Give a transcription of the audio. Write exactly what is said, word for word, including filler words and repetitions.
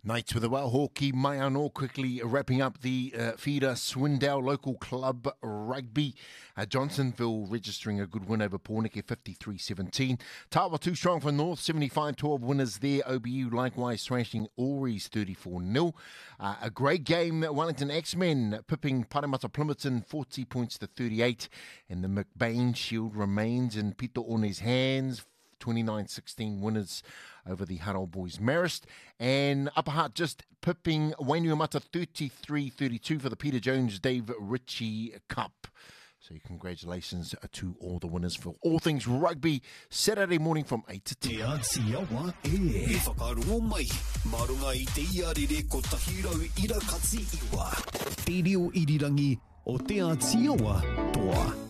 Knights with a well, Hawkey mai anō quickly wrapping up the uh, feeder Swindale local club rugby. Uh, Johnsonville registering a good win over Pōneke fifty-three seventeen. Tawa too strong for North, seventy-five twelve winners there. O B U likewise thrashing Always thirty-four nil. Uh, a great game, Wellington X-Men pipping Parramatta Plymoughton forty points to thirty-eight. And the McBain Shield remains in Peter One's hands. twenty-nine sixteen winners over the Huddle Boys Marist. And Upper Hutt just pipping Wainuiomata thirty-three thirty-two for the Peter Jones Dave Ritchie Cup. So congratulations to all the winners for all things rugby, Saturday morning from eight to ten. Te Aotearoa e. E whakarongo mai. Marunga I te iarere ko tahirau ira katsi iwa. Te reo irirangi o Te Aotearoa toa.